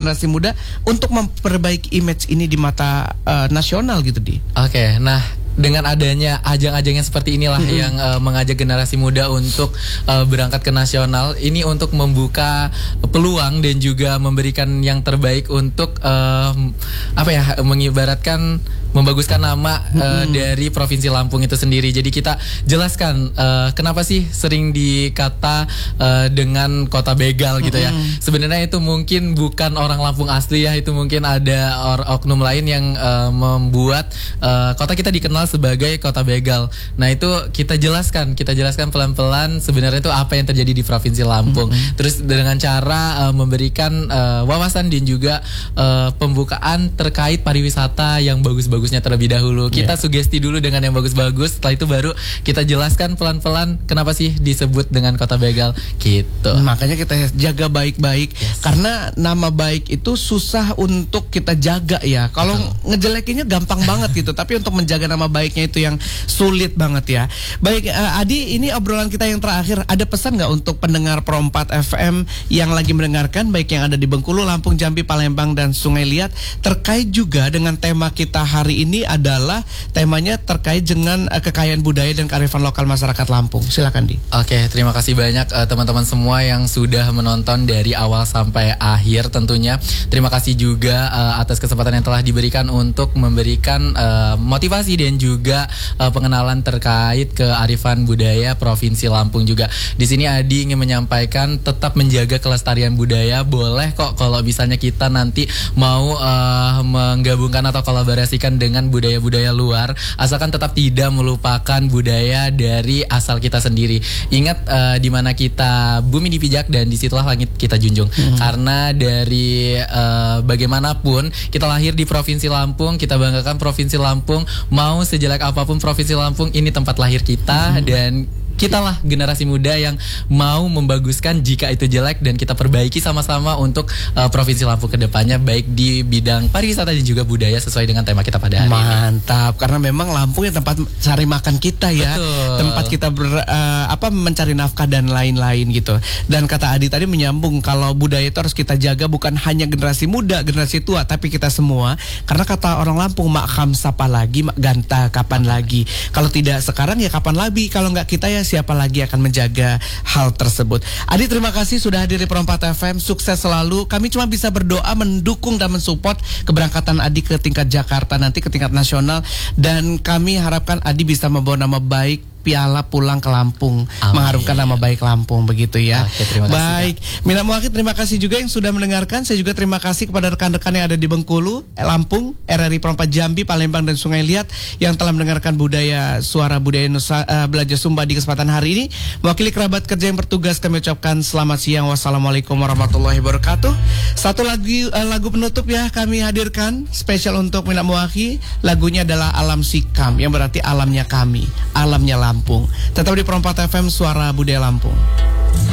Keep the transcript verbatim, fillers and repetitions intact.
generasi muda untuk memperbaiki image ini di mata uh, nasional gitu, Di. Oke, okay, nah dengan adanya ajang-ajang yang seperti inilah mm-hmm. yang uh, mengajak generasi muda untuk uh, berangkat ke nasional, ini untuk membuka peluang dan juga memberikan yang terbaik untuk uh, apa ya, mengibaratkan membaguskan nama uh, mm-hmm. dari Provinsi Lampung itu sendiri. Jadi kita jelaskan uh, kenapa sih sering dikata uh, dengan kota begal gitu ya. Mm-hmm. Sebenarnya itu mungkin bukan orang Lampung asli ya, itu mungkin ada or- oknum lain yang uh, membuat uh, kota kita dikenal sebagai kota begal. Nah itu kita jelaskan, kita jelaskan pelan-pelan sebenarnya itu apa yang terjadi di Provinsi Lampung. Mm-hmm. Terus dengan cara uh, memberikan uh, wawasan dan juga uh, pembukaan terkait pariwisata yang bagus-bagusnya terlebih dahulu. Kita yeah. sugesti dulu dengan yang bagus-bagus, setelah itu baru kita jelaskan pelan-pelan kenapa sih disebut dengan kota begal gitu. Makanya kita jaga baik-baik, yes. karena nama baik itu susah untuk kita jaga ya. Kalau ngejelekinnya gampang banget gitu, tapi untuk menjaga nama baiknya itu yang sulit banget ya. Baik, uh, Adi, ini obrolan kita yang terakhir. Ada pesan nggak untuk pendengar Pro empat F M yang lagi mendengarkan, baik yang ada di Bengkulu, Lampung, Jambi, Palembang, dan Sungai Liat, terkait juga dengan tema kita hari ini adalah temanya terkait dengan uh, kekayaan budaya dan kearifan lokal masyarakat Lampung. Silakan, Di. Oke, terima kasih banyak uh, teman-teman semua yang sudah menonton dari awal sampai akhir tentunya. Terima kasih juga uh, atas kesempatan yang telah diberikan untuk memberikan uh, motivasi dan juga juga uh, pengenalan terkait kearifan budaya Provinsi Lampung juga. Di sini Adi ingin menyampaikan tetap menjaga kelestarian budaya. Boleh kok kalau misalnya kita nanti mau uh, menggabungkan atau kolaborasikan dengan budaya-budaya luar, asalkan tetap tidak melupakan budaya dari asal kita sendiri. Ingat uh, di mana kita bumi dipijak dan disitulah langit kita junjung. Hmm. Karena dari uh, bagaimanapun kita lahir di Provinsi Lampung, kita banggakan Provinsi Lampung, mau sejelek apapun Provinsi Lampung, ini tempat lahir kita, mm-hmm. dan kitalah generasi muda yang mau membaguskan jika itu jelek dan kita perbaiki sama-sama untuk uh, Provinsi Lampung ke depannya, baik di bidang pariwisata dan juga budaya sesuai dengan tema kita pada hari Mantap, ini. Mantap, karena memang Lampung ya tempat cari makan kita ya. Betul. Tempat kita ber, uh, apa mencari nafkah dan lain-lain gitu. Dan kata Adi tadi menyambung, kalau budaya itu harus kita jaga bukan hanya generasi muda, generasi tua, tapi kita semua. Karena kata orang Lampung, mak kham sapa lagi, mak ganta kapan lagi. Kalau tidak sekarang ya kapan lagi? Kalau nggak kita ya siapa lagi akan menjaga hal tersebut. Adi, terima kasih sudah hadir di Pro empat F M. Sukses selalu. Kami cuma bisa berdoa, mendukung dan mensupport keberangkatan Adi ke tingkat Jakarta nanti, ke tingkat nasional. Dan kami harapkan Adi bisa membawa nama baik, piala pulang ke Lampung. Amin. Mengharumkan nama baik Lampung, begitu ya. Oke, terima kasih. Baik, Mina Muakid, terima kasih juga yang sudah mendengarkan. Saya juga terima kasih kepada rekan-rekan yang ada di Bengkulu, Lampung, R R I Pro empat Jambi, Palembang, dan Sungai Liat yang telah mendengarkan budaya suara budaya Nusa uh, Belajar Sumba di kesempatan hari ini. Mewakili kerabat kerja yang bertugas, kami ucapkan selamat siang. Wassalamualaikum warahmatullahi wabarakatuh. Satu lagu uh, lagu penutup ya kami hadirkan spesial untuk Mina Muakid. Lagunya adalah Alam Sikam, yang berarti alamnya kami, alamnya Lampung. Tetap di Pro empat F M, suara budaya Lampung.